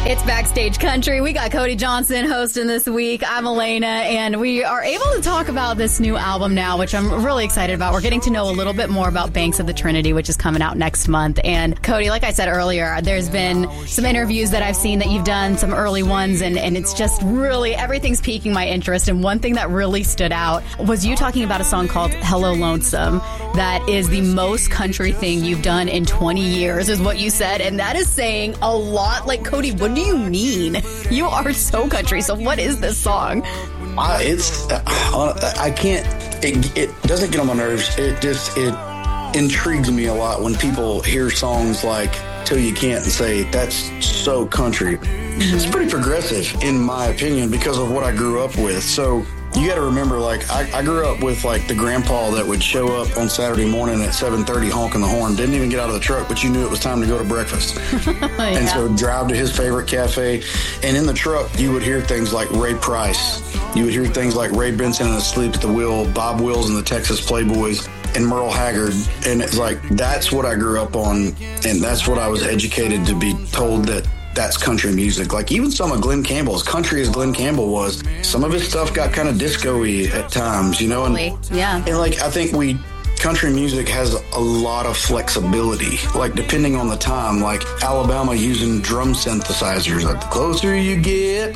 It's Backstage Country. We got Cody Johnson hosting this week. I'm Elena, and we are able to talk about this new album now, which I'm really excited about. We're getting to know a little bit more about Banks of the Trinity, which is coming out next month. And Cody, like I said earlier, there's been some interviews that I've seen that you've done, some early ones, and it's just really, everything's piquing my interest. And one thing that really stood out was you talking about a song called Hello Lonesome that is the most country thing you've done in 20 years, is what you said. And that is saying a lot. Like, Cody, what do you mean? You are so country. So what is this song? I can't, it doesn't get on my nerves. It intrigues me a lot when people hear songs like Till You Can't and say, that's so country. Mm-hmm. It's pretty progressive, in my opinion, because of what I grew up with. So you got to remember, like, I grew up with, like, the grandpa that would show up on Saturday morning at 7:30 honking the horn. Didn't even get out of the truck, but you knew it was time to go to breakfast. Yeah. And so drive to his favorite cafe. And in the truck, you would hear things like Ray Price. You would hear things like Ray Benson and Asleep at the Wheel, Bob Wills and the Texas Playboys, and Merle Haggard. And it's like, that's what I grew up on, and that's what I was educated to be told, that that's country music. Like, even some of Glenn Campbell, as country as Glenn Campbell was, some of his stuff got kind of disco-y at times, you know? And, yeah. And, like, I think country music has a lot of flexibility, like, depending on the time. Like, Alabama using drum synthesizers. Like, the closer you get,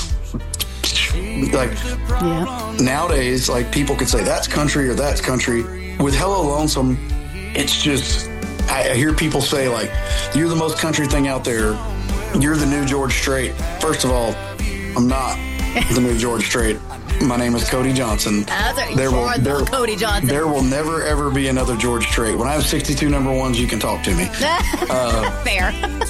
like, yeah. Nowadays, like, people could say that's country or that's country. With Hello Lonesome, it's just, I hear people say, like, you're the most country thing out there. You're the new George Strait. First of all, I'm not the new George Strait. My name is Cody Johnson. Cody Johnson. There will never, ever be another George Strait. When I have 62 number ones, you can talk to me. Fair.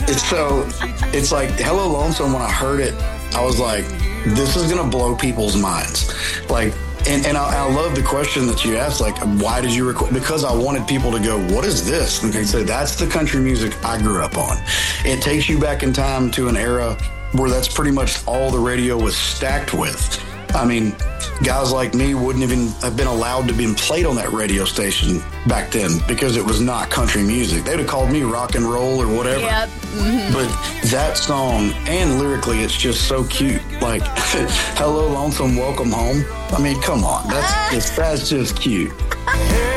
It's like, Hello Lonesome, when I heard it, I was like, this is going to blow people's minds. Like, and I love the question that you asked, like, why did you record? Because I wanted people to go, what is this? And they say, that's the country music I grew up on. It takes you back in time to an era where that's pretty much all the radio was stacked with. I mean, guys like me wouldn't even have been allowed to be played on that radio station back then because it was not country music. They would have called me rock and roll or whatever. Yep. Mm-hmm. But that song, and lyrically, it's just so cute. Like, Hello Lonesome, Welcome Home. I mean, come on. That's just cute.